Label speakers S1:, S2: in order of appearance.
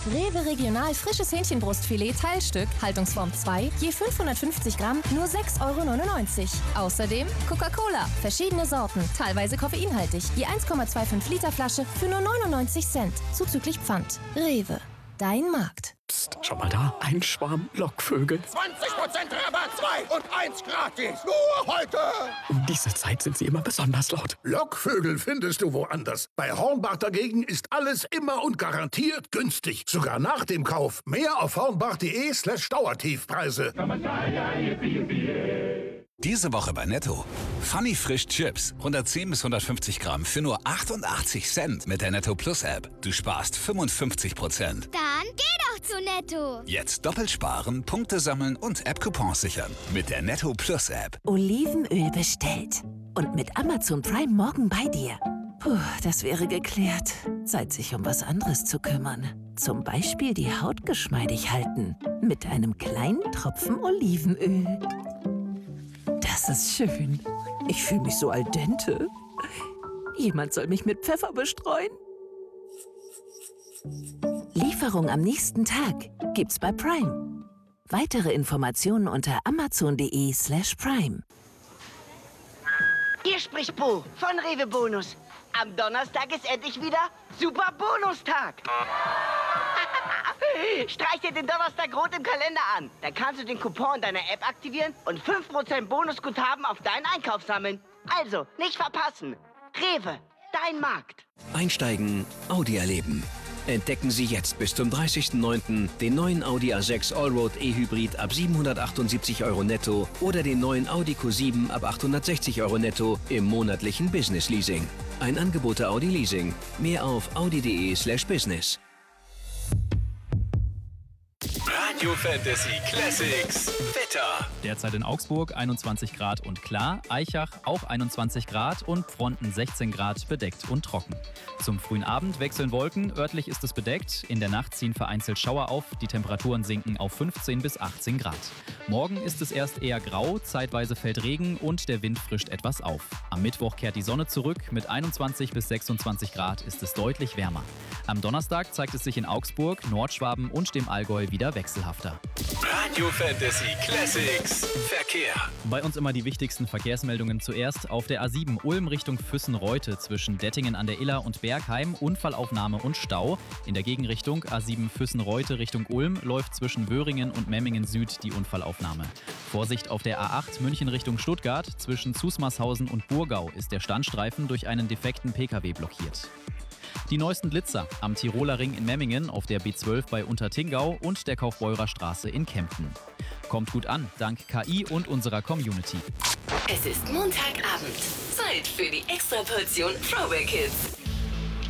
S1: Rewe Regional frisches Hähnchenbrustfilet Teilstück, Haltungsform 2, je 550 Gramm, nur 6,99 €. Außerdem Coca-Cola, verschiedene Sorten, teilweise koffeinhaltig, je 1,25 Liter Flasche für nur 99 Cent, zuzüglich Pfand. Rewe, dein Markt.
S2: Psst, schau mal da, ein Schwarm Lockvögel.
S3: 20% Rabatt, 2 und 1 gratis. Nur heute.
S2: Um diese Zeit sind sie immer besonders laut.
S3: Lockvögel findest du woanders. Bei Hornbach dagegen ist alles immer und garantiert günstig. Sogar nach dem Kauf. Mehr auf hornbach.de/Dauertiefpreise.
S4: Diese Woche bei Netto. Funny Frisch Chips. 110 bis 150 Gramm für nur 88 Cent mit der Netto Plus App. Du sparst 55%.
S5: Dann geh doch zu Netto.
S4: Jetzt doppelt sparen, Punkte sammeln und App-Coupons sichern. Mit der Netto Plus App.
S6: Olivenöl bestellt. Und mit Amazon Prime morgen bei dir. Puh, das wäre geklärt. Zeit, sich um was anderes zu kümmern. Zum Beispiel die Haut geschmeidig halten. Mit einem kleinen Tropfen Olivenöl. Das ist schön. Ich fühle mich so al dente. Jemand soll mich mit Pfeffer bestreuen. Lieferung am nächsten Tag gibt's bei Prime. Weitere Informationen unter amazon.de/Prime.
S7: Hier spricht Bo von Rewe Bonus. Am Donnerstag ist endlich wieder Super Bonustag. Streich dir den Donnerstag rot im Kalender an. Dann kannst du den Coupon in deiner App aktivieren und 5% Bonusguthaben auf deinen Einkauf sammeln. Also, nicht verpassen. Rewe, dein Markt.
S8: Einsteigen, Audi erleben. Entdecken Sie jetzt bis zum 30.09. den neuen Audi A6 Allroad E-Hybrid ab 778 € netto oder den neuen Audi Q7 ab 860 € netto im monatlichen Business Leasing. Ein Angebot der Audi Leasing. Mehr auf audi.de/business.
S4: Radio Fantasy Classics. Wetter.
S9: Derzeit in Augsburg 21 Grad und klar, Aichach auch 21 Grad und Pfronten 16 Grad bedeckt und trocken. Zum frühen Abend wechseln Wolken, örtlich ist es bedeckt, in der Nacht ziehen vereinzelt Schauer auf, die Temperaturen sinken auf 15 bis 18 Grad. Morgen ist es erst eher grau, zeitweise fällt Regen und der Wind frischt etwas auf. Am Mittwoch kehrt die Sonne zurück, mit 21 bis 26 Grad ist es deutlich wärmer. Am Donnerstag zeigt es sich in Augsburg, Nordschwaben und dem Allgäu wieder wechselhafter.
S4: Radio Fantasy Classics. Verkehr.
S9: Bei uns immer die wichtigsten Verkehrsmeldungen zuerst. Auf der A7 Ulm Richtung Füssen-Reute zwischen Dettingen an der Iller und Bergheim Unfallaufnahme und Stau. In der Gegenrichtung A7 Füssen-Reute Richtung Ulm läuft zwischen Wöhringen und Memmingen Süd die Unfallaufnahme. Vorsicht auf der A8 München Richtung Stuttgart. Zwischen Zusmarshausen und Burgau ist der Standstreifen durch einen defekten Pkw blockiert. Die neuesten Blitzer am Tiroler Ring in Memmingen, auf der B12 bei Untertingau und der Kaufbeurer Straße in Kempten. Kommt gut an, dank KI und unserer Community.
S6: Es ist Montagabend. Zeit für die Extraportion Throwback Hits.